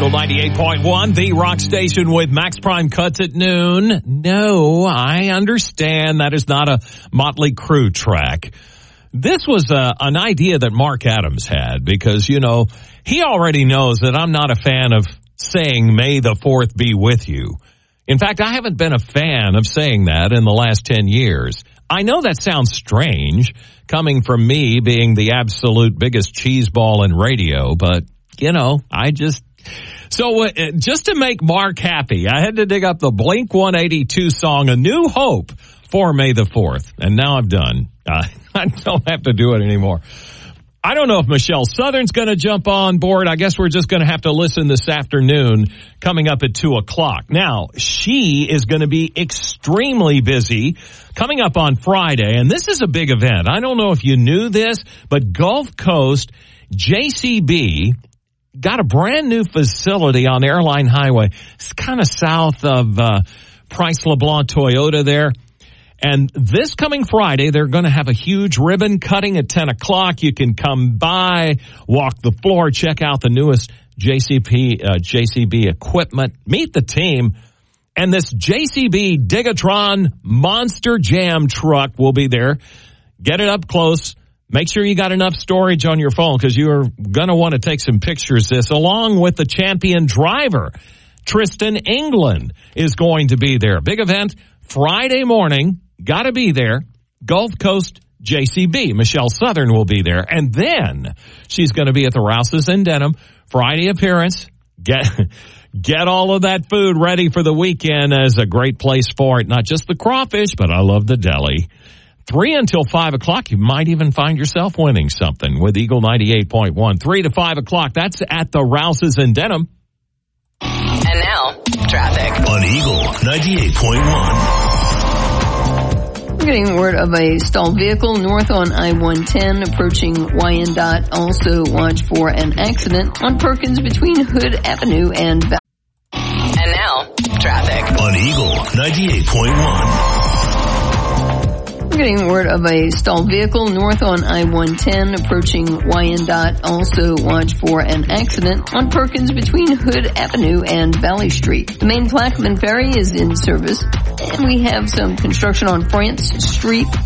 Eagle 98.1, the rock station with Max Prime Cuts at noon. No, I understand that is not a Motley Crue track. This was an idea that Mark Adams had because, you know, he already knows that I'm not a fan of saying May the 4th be with you. In fact, I haven't been a fan of saying that in the last 10 years. I know that sounds strange coming from me being the absolute biggest cheeseball in radio, but, you know, So just to make Mark happy, I had to dig up the Blink-182 song, A New Hope, for May the 4th. And now I'm done. I don't have to do it anymore. I don't know if Michelle Southern's going to jump on board. I guess we're just going to have to listen this afternoon coming up at 2 o'clock. Now, she is going to be extremely busy coming up on Friday. And this is a big event. I don't know if you knew this, but Gulf Coast JCB got a brand new facility on Airline Highway. It's kind of south of Price LeBlanc Toyota there. And this coming Friday, they're going to have a huge ribbon cutting at 10 o'clock. You can come by, walk the floor, check out the newest JCB equipment, meet the team. And this JCB Digatron Monster Jam truck will be there. Get it up close. Make sure you got enough storage on your phone because you are going to want to take some pictures of this, along with the champion driver. Tristan England is going to be there. Big event Friday morning. Got to be there. Gulf Coast JCB. Michelle Southern will be there. And then she's going to be at the Rouse's in Denham. Friday appearance. Get all of that food ready for the weekend as a great place for it. Not just the crawfish, but I love the deli. 3 until 5 o'clock. You might even find yourself winning something with Eagle 98.1. 3 to 5 o'clock. That's at the Rouse's in Denham. And now, traffic on Eagle 98.1. We're getting word of a stalled vehicle north on I-110 approaching Wyandotte. Also watch for an accident on Perkins between Hood Avenue and And now, traffic on Eagle 98.1. We're getting word of a stalled vehicle north on I-110 approaching Wyandotte. Also watch for an accident on Perkins between Hood Avenue and Valley Street. The main Plaquemine Ferry is in service, and we have some construction on France Street.